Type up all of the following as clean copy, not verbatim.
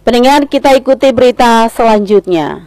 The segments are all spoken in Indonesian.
Pendengar, kita ikuti berita selanjutnya.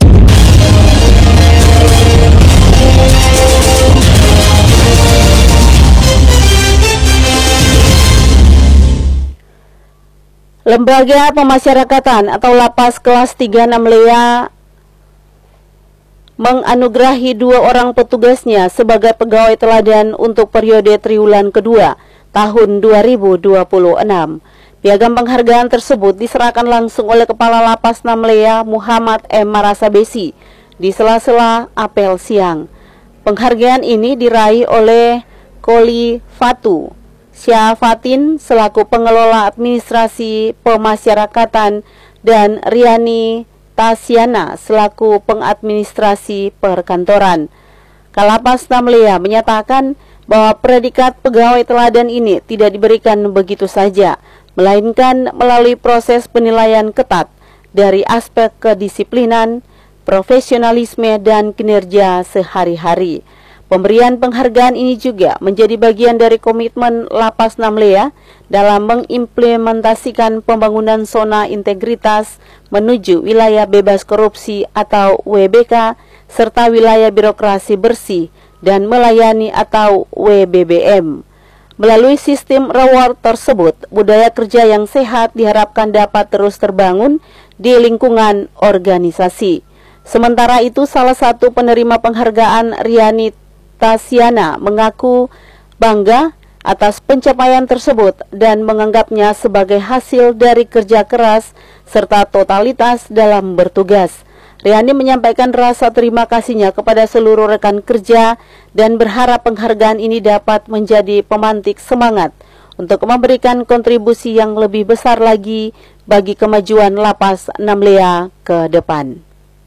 Lembaga Pemasyarakatan atau Lapas kelas 36 Lea menganugerahi 2 orang petugasnya sebagai pegawai teladan untuk periode triwulan kedua tahun 2026. Piagam penghargaan tersebut diserahkan langsung oleh Kepala Lapas 6 Lea Muhammad M. Marasabesi di sela-sela apel siang. Penghargaan ini diraih oleh Koli Fatu Syafatin selaku pengelola administrasi pemasyarakatan dan Riani Tasiana selaku pengadministrasi perkantoran. Kalapas 6 Lea menyatakan bahwa predikat pegawai teladan ini tidak diberikan begitu saja, melainkan melalui proses penilaian ketat dari aspek kedisiplinan, profesionalisme, dan kinerja sehari-hari. Pemberian penghargaan ini juga menjadi bagian dari komitmen Lapas 6 Lea dalam mengimplementasikan pembangunan zona integritas menuju wilayah bebas korupsi atau WBK serta wilayah birokrasi bersih dan melayani atau WBBM. Melalui sistem reward tersebut, budaya kerja yang sehat diharapkan dapat terus terbangun di lingkungan organisasi. Sementara itu, salah satu penerima penghargaan, Riani Tasiana, mengaku bangga atas pencapaian tersebut dan menganggapnya sebagai hasil dari kerja keras serta totalitas dalam bertugas. Riani menyampaikan rasa terima kasihnya kepada seluruh rekan kerja dan berharap penghargaan ini dapat menjadi pemantik semangat untuk memberikan kontribusi yang lebih besar lagi bagi kemajuan Lapas 6 Lea ke depan.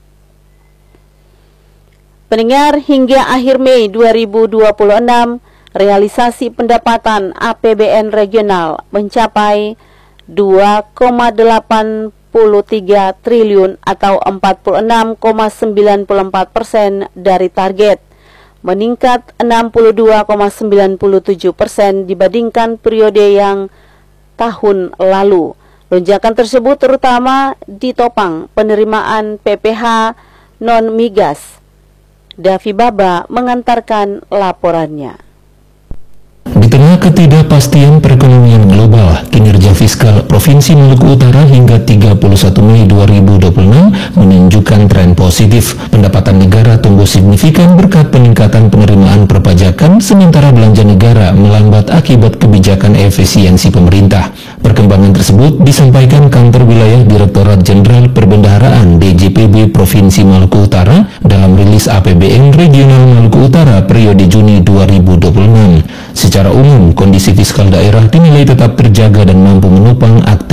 Pendengar, hingga akhir Mei 2026, realisasi pendapatan APBN regional mencapai 2,83 triliun atau 46,94% dari target, meningkat 62,97% dibandingkan periode yang tahun lalu. Lonjakan tersebut terutama ditopang penerimaan PPh non-migas. Davi Baba mengantarkan laporannya. Di tengah ketidakpastian perekonomian global, kinerja fiskal Provinsi Maluku Utara hingga 31 Mei 2026 menunjukkan tren positif. Pendapatan negara tumbuh signifikan berkat peningkatan penerimaan perpajakan, sementara belanja negara melambat akibat kebijakan efisiensi pemerintah. Perkembangan tersebut disampaikan Kantor Wilayah Direktorat Jenderal Perbendaharaan DJPB Provinsi Maluku Utara dalam rilis APBN Regional Maluku Utara periode Juni 2026. Secara umum, kondisi fiskal daerah dinilai tetap terjaga dan mampu menopang aktivitas